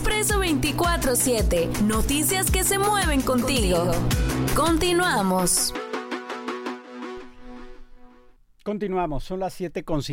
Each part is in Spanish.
Expreso 24/7. Noticias que se mueven contigo. Continuamos. Continuamos, son las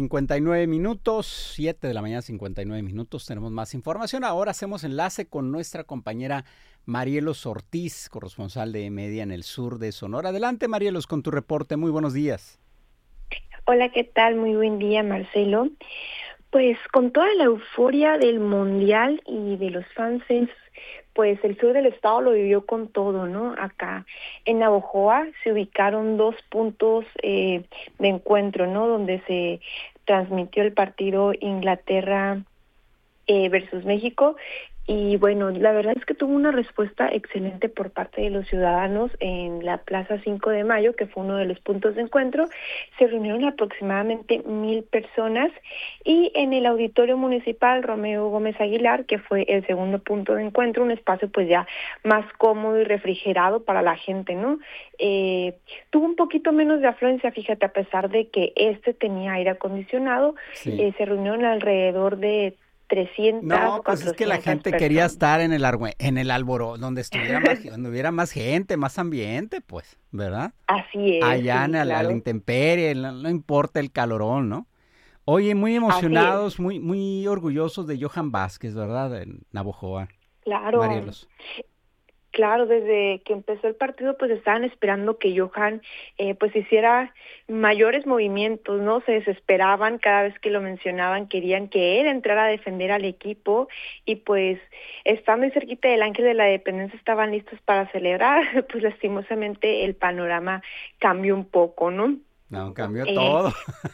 7:59, 7 de la mañana, 59 minutos. Tenemos más información. Ahora hacemos enlace con nuestra compañera Marielos Ortiz, corresponsal de Media en el sur de Sonora. Adelante, Marielos, con tu reporte. Muy buenos días. Hola, ¿qué tal? Muy buen día, Marcelo. Pues con toda la euforia del Mundial y de los fans, pues el sur del estado lo vivió con todo, ¿no? Acá en Navojoa se ubicaron 2 puntos de encuentro, ¿no? Donde se transmitió el partido Inglaterra versus México. Y bueno, la verdad es que tuvo una respuesta excelente por parte de los ciudadanos en la Plaza 5 de Mayo, que fue uno de los puntos de encuentro. Se reunieron aproximadamente 1,000 personas y en el Auditorio Municipal Romeo Gómez Aguilar, que fue el segundo punto de encuentro, un espacio pues ya más cómodo y refrigerado para la gente, ¿no? Tuvo un poquito menos de afluencia, fíjate, a pesar de que tenía aire acondicionado. Sí. Se reunieron alrededor de 300. No, pues es que la gente quería estar en el alboroto, donde hubiera más gente, más ambiente, pues, ¿verdad? Así es. Allá sí, a la intemperie, no importa el calorón, ¿no? Oye, muy emocionados, muy orgullosos de Johan Vázquez, ¿verdad? En Navojoa. Claro. Marielos. Claro, desde que empezó el partido pues estaban esperando que Johan pues hiciera mayores movimientos, ¿no? Se desesperaban cada vez que lo mencionaban, querían que él entrara a defender al equipo y pues estando muy cerquita del Ángel de la Dependencia estaban listos para celebrar, pues lastimosamente el panorama cambió un poco, ¿no? No, cambió todo.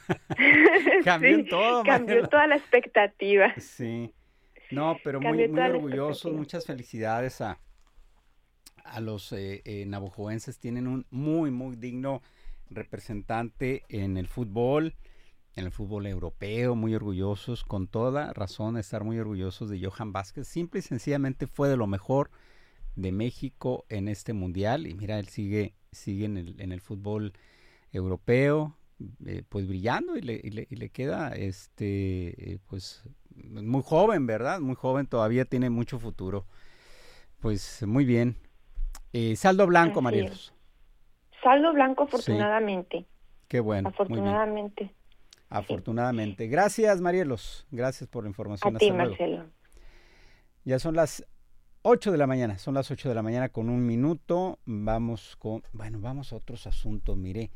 Cambió sí, todo, cambió toda la expectativa. Sí. No, pero muy orgullosos, muchas felicidades a los navojoenses. Tienen un muy digno representante en el fútbol europeo, muy orgullosos, con toda razón de estar muy orgullosos de Johan Vázquez. Simple y sencillamente fue de lo mejor de México en este mundial y mira, él sigue en el fútbol europeo, pues brillando y le queda pues muy joven, ¿verdad? Muy joven, todavía tiene mucho futuro. Pues muy bien. Saldo blanco, Marielos. Saldo blanco, afortunadamente. Sí. Qué bueno. Afortunadamente. Afortunadamente. Sí. Gracias, Marielos. Gracias por la información. A ti, Marcelo. Ya son las 8 de la mañana. Son las 8 de la mañana con 1 minuto. Vamos a otros asuntos. Mire,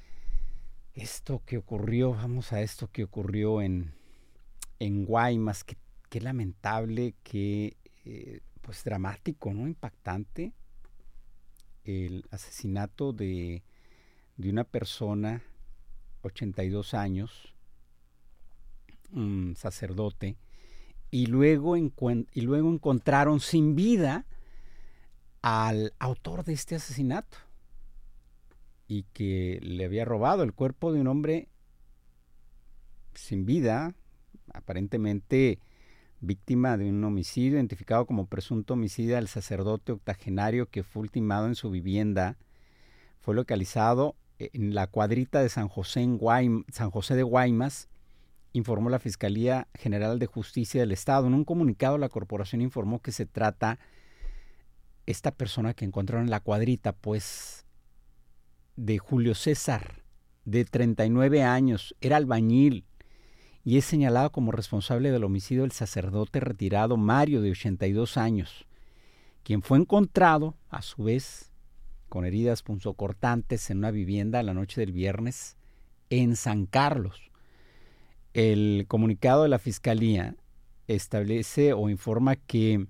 vamos a esto que ocurrió en Guaymas. Qué lamentable, pues dramático, ¿no? Impactante. El asesinato de una persona, 82 años, un sacerdote, y luego encontraron sin vida al autor de este asesinato y que le había robado el cuerpo de un hombre sin vida, aparentemente víctima de un homicidio, identificado como presunto homicida. El sacerdote octogenario que fue ultimado en su vivienda fue localizado en la cuadrita de San José de Guaymas, informó la Fiscalía General de Justicia del Estado. En un comunicado, la corporación informó que se trata esta persona que encontraron en la cuadrita, pues, de Julio César, de 39 años, era albañil, y es señalado como responsable del homicidio del sacerdote retirado Mario, de 82 años, quien fue encontrado, a su vez, con heridas punzocortantes en una vivienda la noche del viernes en San Carlos. El comunicado de la Fiscalía establece o informa que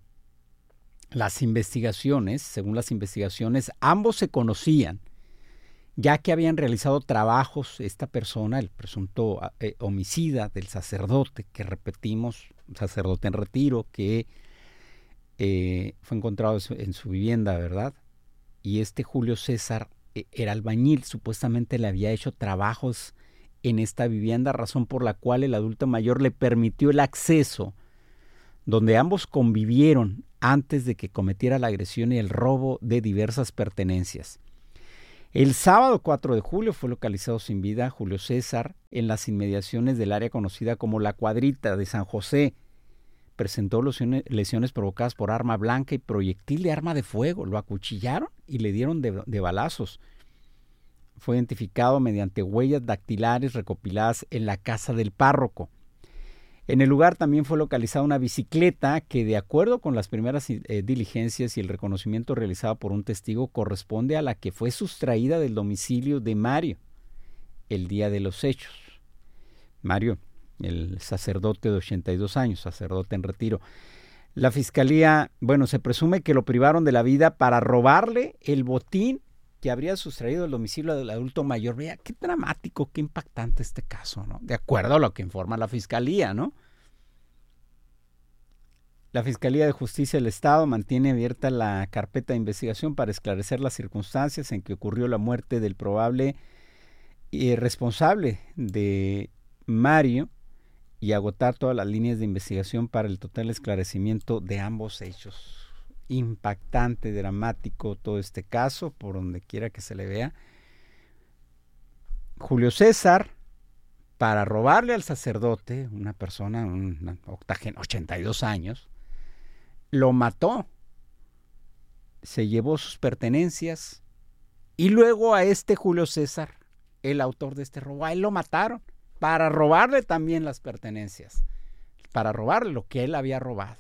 según las investigaciones, ambos se conocían, ya que habían realizado trabajos, esta persona, el presunto homicida del sacerdote, que repetimos, un sacerdote en retiro, que fue encontrado en su vivienda, ¿verdad? Y Julio César era albañil, supuestamente le había hecho trabajos en esta vivienda, razón por la cual el adulto mayor le permitió el acceso, donde ambos convivieron antes de que cometiera la agresión y el robo de diversas pertenencias. El sábado 4 de julio fue localizado sin vida Julio César en las inmediaciones del área conocida como La Cuadrita de San José, presentó lesiones provocadas por arma blanca y proyectil de arma de fuego. Lo acuchillaron y le dieron de balazos. Fue identificado mediante huellas dactilares recopiladas en la casa del párroco. En el lugar también fue localizada una bicicleta que, de acuerdo con las primeras diligencias y el reconocimiento realizado por un testigo, corresponde a la que fue sustraída del domicilio de Mario el día de los hechos. Mario, el sacerdote de 82 años, sacerdote en retiro. La fiscalía, se presume que lo privaron de la vida para robarle el botín que habría sustraído del domicilio del adulto mayor. Vea, qué dramático, qué impactante este caso, ¿no? De acuerdo a lo que informa la Fiscalía, ¿no? La Fiscalía de Justicia del Estado mantiene abierta la carpeta de investigación para esclarecer las circunstancias en que ocurrió la muerte del probable responsable de Mario y agotar todas las líneas de investigación para el total esclarecimiento de ambos hechos. Impactante, dramático todo este caso, por donde quiera que se le vea. Julio César, para robarle al sacerdote, una persona, un 82 años, lo mató, se llevó sus pertenencias y luego a este Julio César, el autor de este robo, a él lo mataron para robarle también las pertenencias, para robarle lo que él había robado.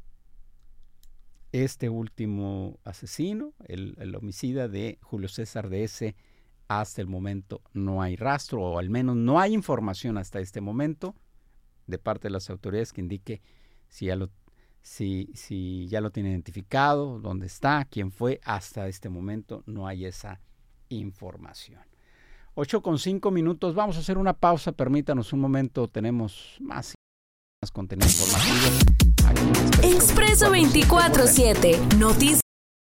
Este último asesino, el homicida de Julio César de S., hasta el momento no hay rastro, o al menos no hay información hasta este momento de parte de las autoridades que indique si ya lo tiene identificado, dónde está, quién fue. Hasta este momento no hay esa información. 8:05, vamos a hacer una pausa, permítanos un momento, tenemos más contenido informativo. Expreso 24/7, noticias.